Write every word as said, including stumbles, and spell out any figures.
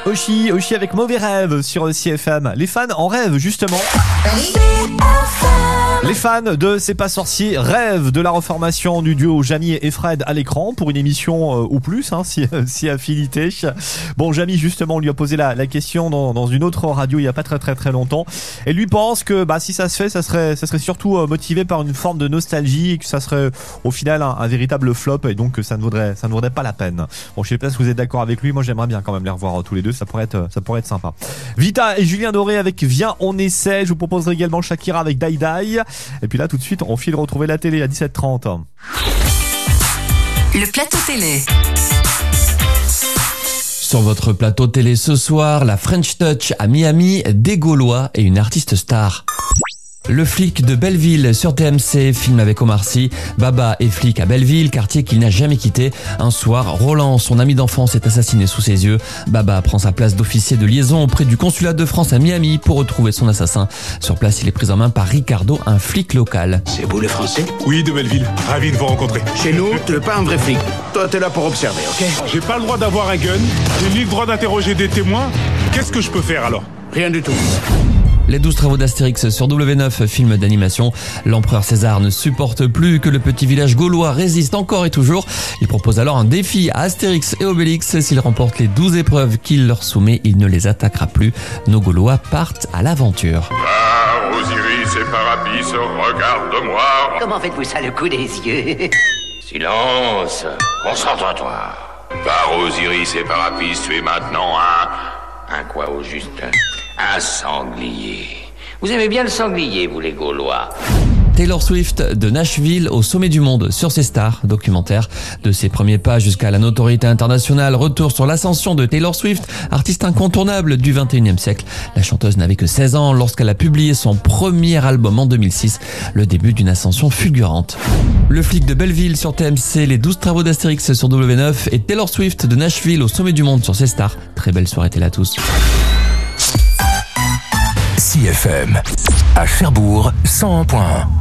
Oshi, Oshi avec Mauvais Rêve sur C F M. Les fans en rêvent justement. Les fans de C'est pas sorcier rêvent de la reformation du duo Jamie et Fred à l'écran pour une émission euh, ou plus, hein, si, si affinité. Bon, Jamie justement, on lui a posé la, la question dans, dans une autre radio il y a pas très très très longtemps. Et lui pense que bah si ça se fait, ça serait ça serait surtout euh, motivé par une forme de nostalgie et que ça serait au final un, un véritable flop et donc que ça ne vaudrait ça ne vaudrait pas la peine. Bon, je sais pas si vous êtes d'accord avec lui. Moi, j'aimerais bien quand même les revoir euh, tous les deux. Ça pourrait être ça pourrait être sympa. Vita et Julien Doré avec Viens on essaie. Je vous proposerai également Shakira avec Die Die. Et puis là, tout de suite, on file retrouver la télé à dix-sept heures trente. Le plateau télé. Sur votre plateau télé ce soir, la French Touch à Miami, des Gaulois et une artiste star. Le flic de Belleville sur T M C, film avec Omar Sy. Baba est flic à Belleville, quartier qu'il n'a jamais quitté. Un soir, Roland, son ami d'enfance, est assassiné sous ses yeux. Baba prend sa place d'officier de liaison auprès du consulat de France à Miami pour retrouver son assassin. Sur place, il est pris en main par Ricardo, un flic local. C'est vous les Français? Oui, de Belleville. Ravi de vous rencontrer. Chez nous, t'es pas un vrai flic. Toi, t'es là pour observer, ok? J'ai pas le droit d'avoir un gun, j'ai ni le droit d'interroger des témoins. Qu'est-ce que je peux faire alors? Rien du tout. Les douze travaux d'Astérix sur W neuf, film d'animation. L'empereur César ne supporte plus que le petit village gaulois résiste encore et toujours. Il propose alors un défi à Astérix et Obélix. S'ils remportent les douze épreuves qu'il leur soumet, il ne les attaquera plus. Nos Gaulois partent à l'aventure. Par Osiris et Parapis, regarde-moi. Comment faites-vous ça, le coup des yeux? Silence, concentre-toi. Par Osiris et Parapis, tu es maintenant un... Un quoi au juste? Un sanglier. Vous aimez bien le sanglier, vous les Gaulois? Taylor Swift de Nashville au sommet du monde sur ses stars, documentaire. De ses premiers pas jusqu'à la notoriété internationale, retour sur l'ascension de Taylor Swift, artiste incontournable du vingt et unième siècle. La chanteuse n'avait que seize ans lorsqu'elle a publié son premier album en deux mille six, le début d'une ascension fulgurante. Le flic de Belleville sur T M C, les douze travaux d'Astérix sur W neuf et Taylor Swift de Nashville au sommet du monde sur ses stars. Très belle soirée télé à tous. C F M à Cherbourg cent un point un.